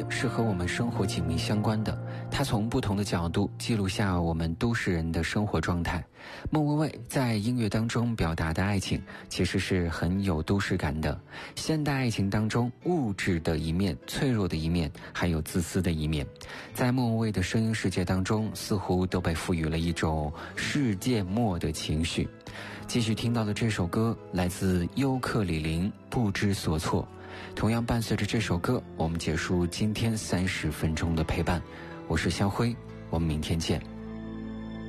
是和我们生活紧密相关的，它从不同的角度记录下我们都市人的生活状态。莫文蔚在音乐当中表达的爱情其实是很有都市感的，现代爱情当中物质的一面、脆弱的一面，还有自私的一面，在莫文蔚的声音世界当中似乎都被赋予了一种世界末的情绪。继续听到的这首歌来自优客李林，不知所措。同样伴随着这首歌，我们结束今天30分钟的陪伴。我是肖辉，我们明天见。